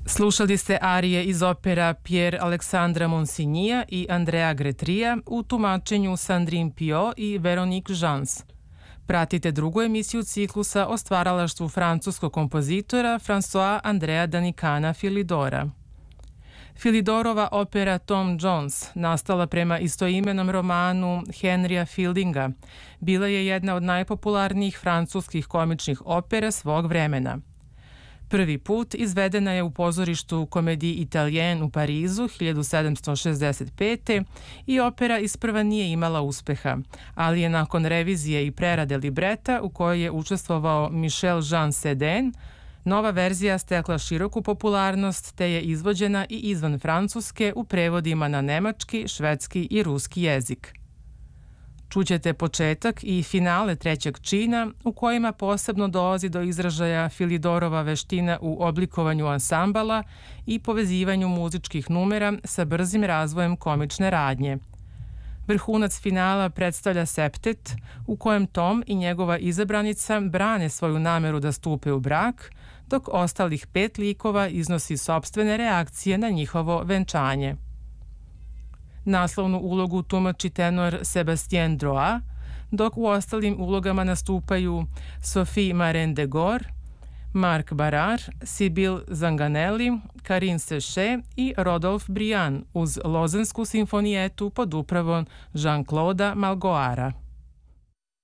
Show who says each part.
Speaker 1: Slušali ste arije iz opera Pier Aleksandra Monsignija i Andrea Gretria u tumačenju Sandrine Piot i Veronique Jans. Pratite drugu emisiju ciklusa o stvaralaštvu francuskog kompozitora François Andrea Danicana Philidora. Philidorova opera Tom Jones, nastala prema istoimenom romanu Henrya Fieldinga, bila je jedna od najpopularnijih francuskih komičnih opera svog vremena. Prvi put izvedena je u pozorištu Comédie Italienne u Parizu 1765. i opera isprva nije imala uspeha, ali je nakon revizije i prerade libreta u kojoj je učestvovao Michel Jean Sedin, nova verzija stekla široku popularnost te je izvođena i izvan Francuske u prevodima na nemački, švedski i ruski jezik. Čućete početak i finale trećeg čina u kojima posebno dolazi do izražaja Philidorova veština u oblikovanju ansambala i povezivanju muzičkih numera sa brzim razvojem komične radnje. Vrhunac finala predstavlja septet u kojem Tom i njegova izabranica brane svoju nameru da stupe u brak, dok ostalih 5 likova iznosi sopstvene reakcije na njihovo venčanje. Naslovnu ulogu tumači tenor Sébastien Droit, dok u ostalim ulogama nastupaju Sophie Marine-de-Gore, Marc Barrard, Sibylle Zanganelli, Karine Sechet i Rodolphe Briand uz Lozensku simfonijetu pod upravom Jean-Claude Malgoara.